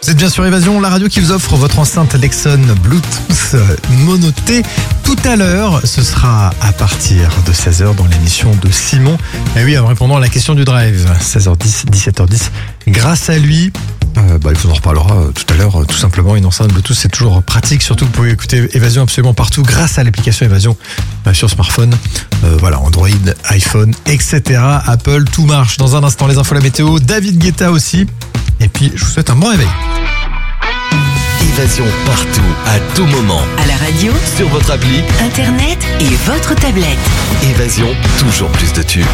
Vous êtes bien sur Évasion, la radio qui vous offre votre enceinte Lexon Bluetooth monoté. Tout à l'heure, ce sera à partir de 16h dans l'émission de Simon. Et oui, en répondant à la question du drive, 16h10, 17h10. Grâce à lui, il vous en reparlera tout à l'heure, tout simplement. Une enceinte Bluetooth, c'est toujours pratique. Surtout, vous pouvez écouter Évasion absolument partout grâce à l'application Évasion sur smartphone. Android, iPhone, etc. Apple, tout marche. Dans un instant, les infos, la météo. David Guetta aussi. Et puis, je vous souhaite un bon réveil. Évasion partout, à tout moment. À la radio, sur votre appli, internet et votre tablette. Évasion, toujours plus de tubes.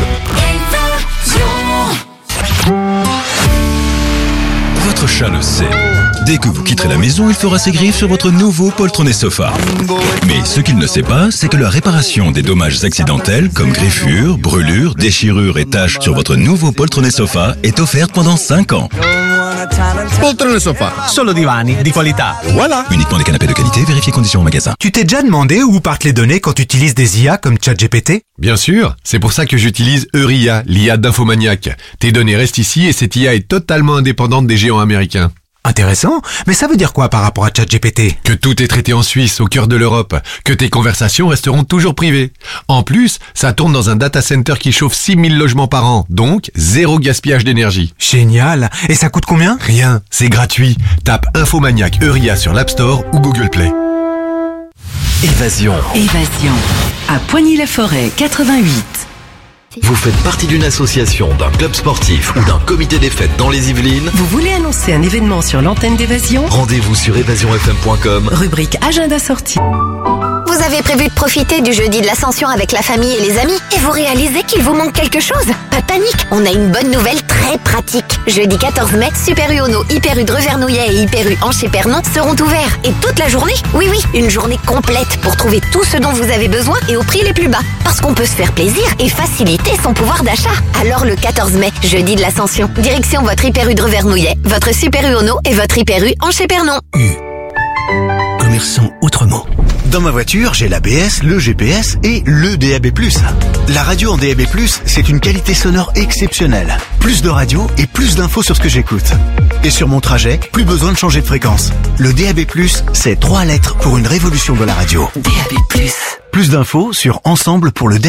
Votre chat le sait. Dès que vous quitterez la maison, il fera ses griffes sur votre nouveau poltronné sofa. Mais ce qu'il ne sait pas, c'est que la réparation des dommages accidentels, comme griffures, brûlures, déchirures et taches sur votre nouveau poltronné sofa, est offerte pendant 5 ans. Poltrone sofa, solo divani di qualità. Voilà. Uniquement des canapés de qualité, vérifiez conditions au magasin. Tu t'es déjà demandé où partent les données quand tu utilises des IA comme ChatGPT ? Bien sûr, c'est pour ça que j'utilise Euria, l'IA d'Infomaniac. Tes données restent ici et cette IA est totalement indépendante des géants américains. Intéressant, mais ça veut dire quoi par rapport à ChatGPT ? Que tout est traité en Suisse, au cœur de l'Europe, que tes conversations resteront toujours privées. En plus, ça tourne dans un data center qui chauffe 6000 logements par an, donc 0 gaspillage d'énergie. Génial. Et ça coûte combien ? Rien, c'est gratuit. Tape Infomaniac Euria sur l'App Store ou Google Play. Évasion. Évasion. À Poigny-la-Forêt, 88. Vous faites partie d'une association, d'un club sportif ou d'un comité des fêtes dans les Yvelines. Vous voulez annoncer un événement sur l'antenne d'Évasion ? Rendez-vous sur évasionfm.com. Rubrique agenda sortie. Vous avez prévu de profiter du jeudi de l'Ascension avec la famille et les amis et vous réalisez qu'il vous manque quelque chose ? Pas de panique, on a une bonne nouvelle très pratique. Jeudi 14 mai, Super U Ono, Hyper U de Revernouillet et Hyper U Anche-Pernon seront ouverts. Et toute la journée ? Oui, une journée complète pour trouver tout ce dont vous avez besoin et au prix les plus bas. Parce qu'on peut se faire plaisir et faciliter son pouvoir d'achat. Alors le 14 mai, jeudi de l'Ascension, direction votre Hyper U de Revernouillet, votre Super U Ono et votre Hyper U Anche-Pernon. Commerçant autrement. Dans ma voiture, j'ai l'ABS, le GPS et le DAB+. La radio en DAB+, c'est une qualité sonore exceptionnelle. Plus de radio et plus d'infos sur ce que j'écoute. Et sur mon trajet, plus besoin de changer de fréquence. Le DAB+, c'est 3 lettres pour une révolution de la radio. DAB+. Plus d'infos sur Ensemble pour le DAB+.